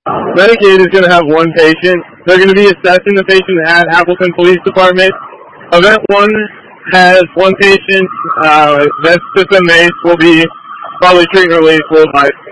Medicaid is going to have one patient. They're going to be assessing the patient at Appleton Police Department. Event 1 has one patient. That's just a MACE. Will be probably treatment release, will by